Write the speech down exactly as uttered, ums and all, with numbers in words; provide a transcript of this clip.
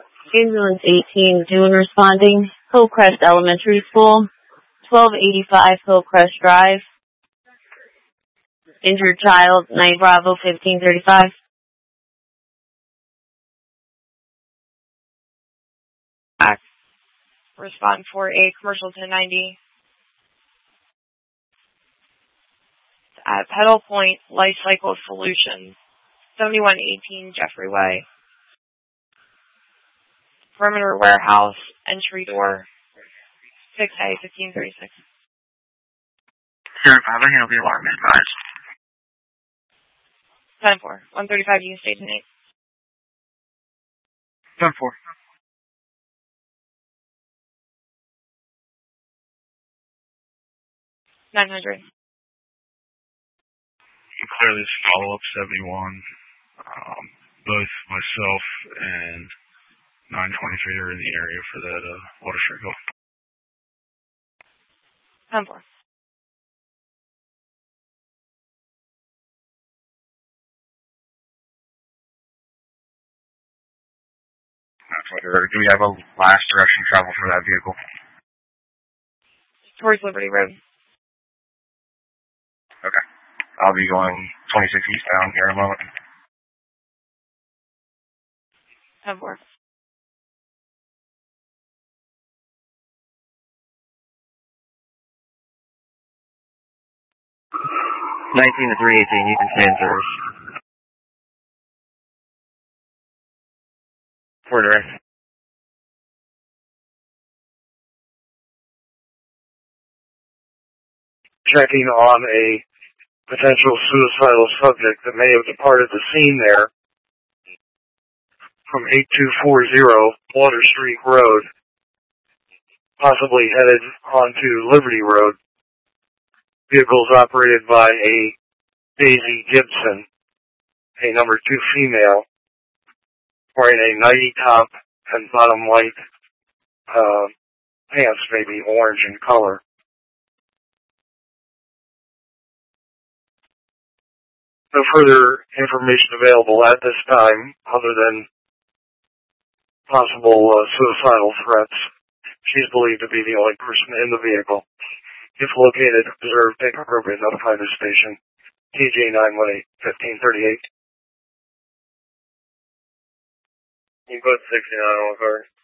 Ambulance eighteen, June responding, Hillcrest Elementary School, twelve eighty-five Hillcrest Drive. Injured child, nine Bravo fifteen thirty-five. Respond for a commercial ten ninety. At Pedal Point Life Cycle Solutions, seventy-one eighteen Jeffrey Way. Perimeter Warehouse, entry door, six A fifteen thirty-six. Sure, Father, handle the alarm, advised. ten four, one thirty-five Union Station eight. ten four. nine hundred. Clear this follow-up seventy-one. Um, both myself and nine twenty-three are in the area for that uh, water strike call. ten four. Do we have a last direction travel for that vehicle? Towards Liberty Road. Okay. I'll be going twenty-six eastbound here in a moment. ten four. nineteen to three eighteen, you can stay in service. For direct. Checking on a potential suicidal subject that may have departed the scene there from eight two four zero Water Street Road, possibly headed onto Liberty Road. Vehicles operated by a Daisy Gibson, a number two female, wearing a nightie top and bottom white uh, pants, maybe orange in color. No further information available at this time other than possible uh, suicidal threats. She's believed to be the only person in the vehicle. If located, observe, take appropriate, notify the station. T J nine one eight, fifteen thirty-eight. You put sixty-nine on the card.